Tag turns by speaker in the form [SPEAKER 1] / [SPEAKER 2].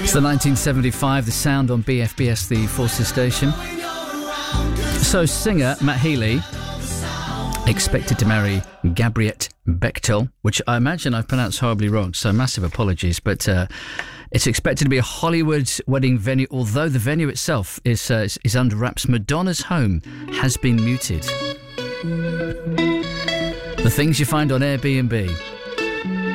[SPEAKER 1] It's the 1975, The Sound on BFBS, the Forces station. So singer Matt Healy expected to marry Gabriette Bechtel, which I imagine I've pronounced horribly wrong, so massive apologies, but it's expected to be a Hollywood wedding venue, although the venue itself is under wraps. Madonna's home has been muted. The things you find on Airbnb.